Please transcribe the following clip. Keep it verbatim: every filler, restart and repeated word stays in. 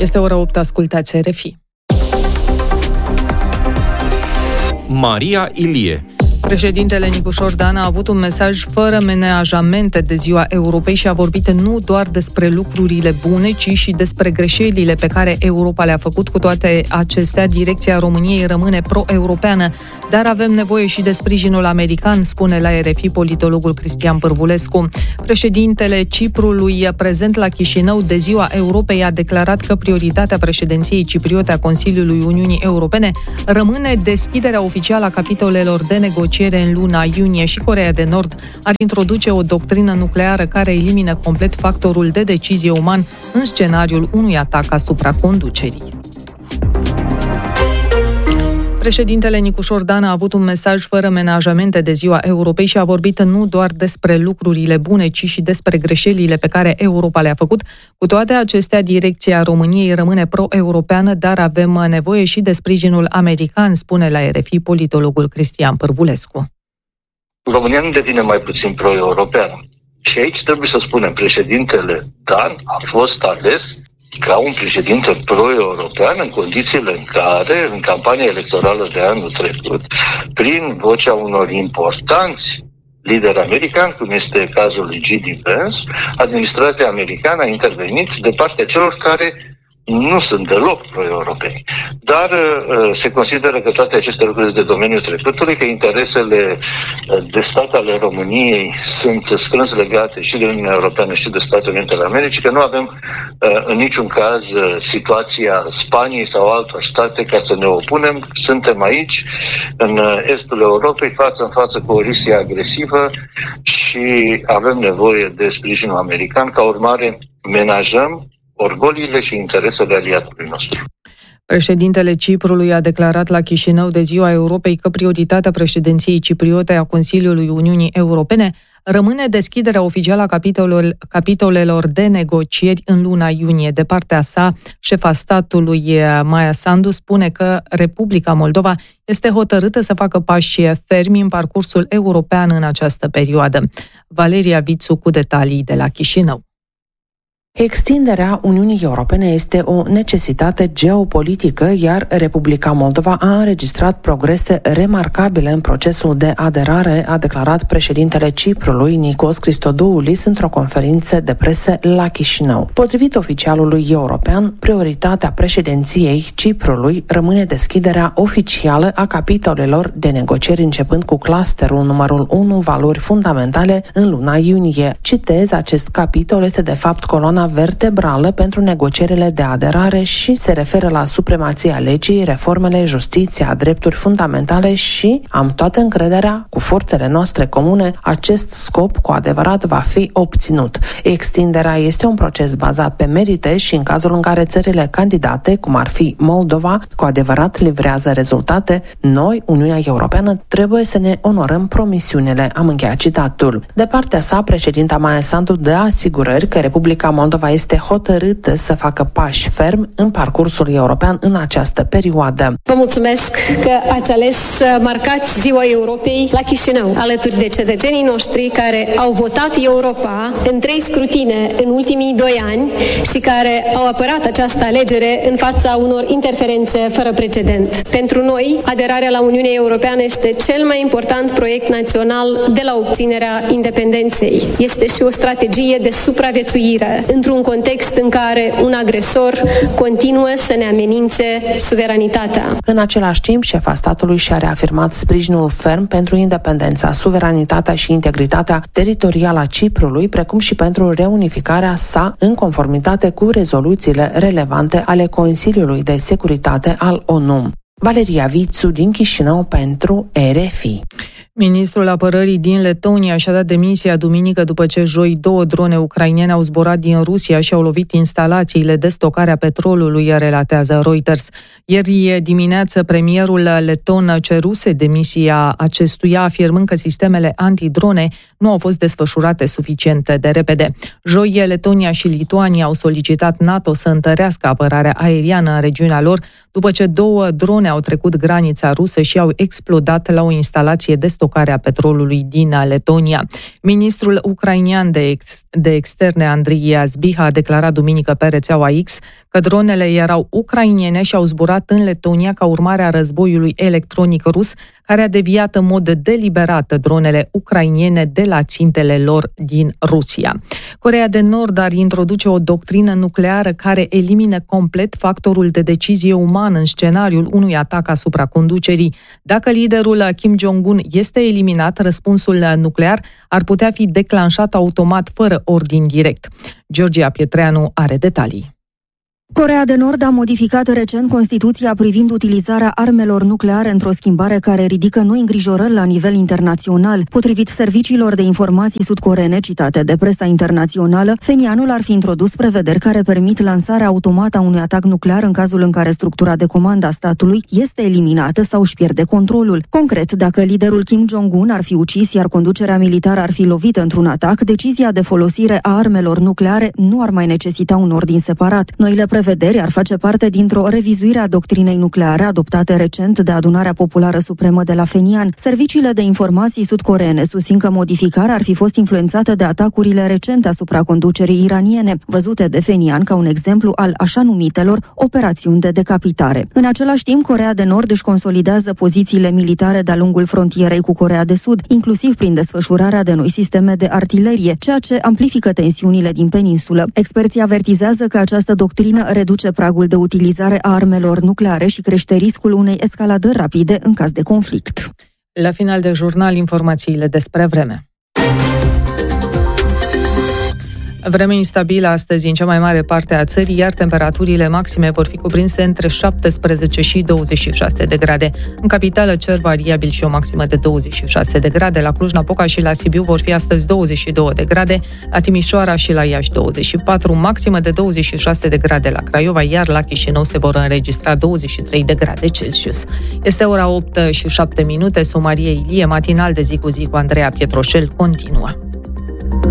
Este ora opt, ascultați R F I. Maria Ilie. Președintele Nicușor Dan a avut un mesaj fără menajamente de Ziua Europei și a vorbit nu doar despre lucrurile bune, ci și despre greșelile pe care Europa le-a făcut. Cu toate acestea, direcția României rămâne pro-europeană, dar avem nevoie și de sprijinul american, spune la R F I politologul Cristian Pârvulescu. Președintele Ciprului, prezent la Chișinău de Ziua Europei, a declarat că prioritatea președinției cipriote a Consiliului Uniunii Europene rămâne deschiderea oficială a capitolelor de negociere în luna iunie și Coreea de Nord ar introduce o doctrină nucleară care elimină complet factorul de decizie uman în scenariul unui atac asupra conducerii. Președintele Nicușor Dan a avut un mesaj fără menajamente de Ziua Europei și a vorbit nu doar despre lucrurile bune, ci și despre greșelile pe care Europa le-a făcut. Cu toate acestea, direcția României rămâne pro-europeană, dar avem nevoie și de sprijinul american, spune la R F I politologul Cristian Pârvulescu. România nu devine mai puțin pro-europeană. Și aici trebuie să spunem, președintele Dan a fost ales ca un președinte pro-european în condițiile în care, în campania electorală de anul trecut, prin vocea unor importanți lideri americani, cum este cazul lui J D Vance, administrația americană a intervenit de partea celor care nu sunt deloc pro-europeni. Dar uh, se consideră că toate aceste lucruri sunt de domeniul trecutului, că interesele de stat ale României sunt strâns legate și de Uniunea Europeană și de Statele Unite ale Americii, că nu avem uh, în niciun caz uh, situația Spaniei sau altor state ca să ne opunem. Suntem aici, în estul Europei, față în față cu o Rusie agresivă și avem nevoie de sprijinul american. Ca urmare, menajăm orgoliile și interesele aliatului nostru. Președintele Ciprului a declarat la Chișinău de Ziua Europei că prioritatea președinției cipriote a Consiliului Uniunii Europene rămâne deschiderea oficială a capitolelor, capitolelor de negocieri în luna iunie. De partea sa, șefa statului Maia Sandu spune că Republica Moldova este hotărâtă să facă pași fermi în parcursul european în această perioadă. Valeria Vițu cu detalii de la Chișinău. Extinderea Uniunii Europene este o necesitate geopolitică, iar Republica Moldova a înregistrat progrese remarcabile în procesul de aderare, a declarat președintele Ciprului, Nikos Christodoulis, într-o conferință de presă la Chișinău. Potrivit oficialului european, prioritatea președinției Ciprului rămâne deschiderea oficială a capitolelor de negocieri, începând cu clusterul numărul unu, valori fundamentale, în luna iunie. Citez, acest capitol este de fapt coloana vertebrală pentru negocierile de aderare și se referă la supremația legii, reformele, justiția, drepturi fundamentale și am toată încrederea cu forțele noastre comune, acest scop cu adevărat va fi obținut. Extinderea este un proces bazat pe merite și în cazul în care țările candidate, cum ar fi Moldova, cu adevărat livrează rezultate, noi, Uniunea Europeană, trebuie să ne onorăm promisiunile. Am încheiat citatul. De partea sa, președinta Maia Sandu dă asigurări că Republica Moldova este hotărâtă să facă pași fermi în parcursul european în această perioadă. Vă mulțumesc că ați ales să marcați Ziua Europei la Chișinău, alături de cetățenii noștri care au votat Europa în trei scrutine în ultimii doi ani și care au apărat această alegere în fața unor interferențe fără precedent. Pentru noi, aderarea la Uniunea Europeană este cel mai important proiect național de la obținerea independenței. Este și o strategie de supraviețuire într-un context în care un agresor continuă să ne amenințe suveranitatea. În același timp, șefa statului și-a reafirmat sprijinul ferm pentru independența, suveranitatea și integritatea teritorială a Ciprului, precum și pentru reunificarea sa în conformitate cu rezoluțiile relevante ale Consiliului de Securitate al O N U. Valeria Vițu din Chișinău pentru R F I. Ministrul Apărării din Letonia și-a dat demisia duminică după ce joi două drone ucrainene au zburat din Rusia și au lovit instalațiile de stocare a petrolului, relatează Reuters. Ieri dimineață, premierul leton ceruse demisia acestuia, afirmând că sistemele antidrone nu au fost desfășurate suficient de repede. Joi, Letonia și Lituania au solicitat NATO să întărească apărarea aeriană în regiunea lor, după ce două drone au trecut granița rusă și au explodat la o instalație de stocare stocare a petrolului din Letonia. Ministrul ucrainean de, ex- de externe, Andrei Yazbiha, a declarat duminică pe rețeaua X că dronele erau ucrainene și au zburat în Letonia ca urmare a războiului electronic rus, care a deviat în mod deliberat dronele ucrainene de la țintele lor din Rusia. Coreea de Nord ar introduce o doctrină nucleară care elimină complet factorul de decizie uman în scenariul unui atac asupra conducerii. Dacă liderul Kim Jong-un este eliminat, răspunsul nuclear ar putea fi declanșat automat fără ordin direct. Georgia Pietreanu are detalii. Coreea de Nord a modificat recent Constituția privind utilizarea armelor nucleare într-o schimbare care ridică noi îngrijorări la nivel internațional. Potrivit serviciilor de informații sudcoreene citate de presa internațională, Phenianul ar fi introdus prevederi care permit lansarea automată a unui atac nuclear în cazul în care structura de comandă a statului este eliminată sau își pierde controlul. Concret, dacă liderul Kim Jong-un ar fi ucis, iar conducerea militară ar fi lovită într-un atac, decizia de folosire a armelor nucleare nu ar mai necesita un ordin separat. Noile prevederi ar face parte dintr-o revizuire a doctrinei nucleare adoptate recent de Adunarea Populară Supremă de la Phenian. Serviciile de informații sudcoreene susțin că modificarea ar fi fost influențată de atacurile recente asupra conducerii iraniene, văzute de Phenian ca un exemplu al așa numitelor operațiuni de decapitare. În același timp, Coreea de Nord își consolidează pozițiile militare de-a lungul frontierei cu Coreea de Sud, inclusiv prin desfășurarea de noi sisteme de artilerie, ceea ce amplifică tensiunile din peninsulă. Experții avertizează că această doctrină reduce pragul de utilizare a armelor nucleare și crește riscul unei escaladări rapide în caz de conflict. La final de jurnal, informațiile despre vreme. Vreme instabilă astăzi în cea mai mare parte a țării, iar temperaturile maxime vor fi cuprinse între șaptesprezece și douăzeci și șase de grade. În capitală, cer variabil și o maximă de douăzeci și șase de grade. La Cluj-Napoca și la Sibiu vor fi astăzi douăzeci și două de grade, la Timișoara și la Iași douăzeci și patru, maximă de douăzeci și șase de grade la Craiova, iar la Chișinău se vor înregistra douăzeci și trei de grade Celsius. Este ora opt și șapte minute, Maria Ilie, matinal de zi cu zi cu Andreea Pietroșel continuă.